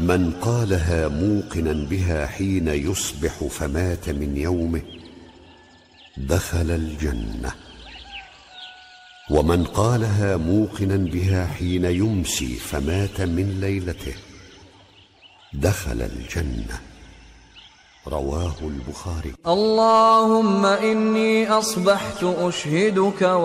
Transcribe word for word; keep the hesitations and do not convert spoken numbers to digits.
من قالها موقنا بها حين يصبح فمات من يومه دخل الجنة، ومن قالها موقنا بها حين يمسي فمات من ليلته دخل الجنة. رواه البخاري. اللهم إني أصبحت أشهدك